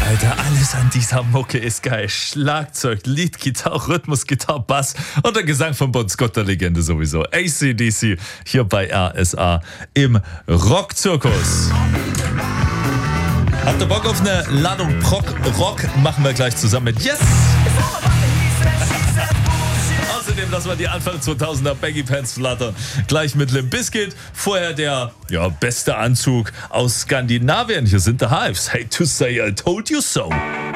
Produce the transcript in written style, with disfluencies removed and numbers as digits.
Alter, alles an dieser Mucke ist geil. Schlagzeug, Lead, Gitarre, Rhythmus, Gitarre, Bass und der Gesang von Bon Scott, der Legende sowieso. AC/DC hier bei RSA im Rockzirkus. Habt ihr Bock auf eine Ladung Rock? Machen wir gleich zusammen mit Yes! Außerdem lassen wir die Anfang 2000er Baggy Pants flattern. Gleich mit Limp Bizkit. Vorher der beste Anzug aus Skandinavien. Hier sind The Hives. Hate to say I told you so.